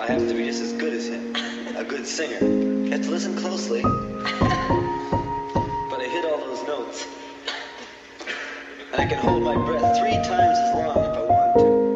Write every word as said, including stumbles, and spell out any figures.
I have to be just as good as him. A good singer. You have to listen closely. But I hit all those notes. And I can hold my breath three times as long if I want.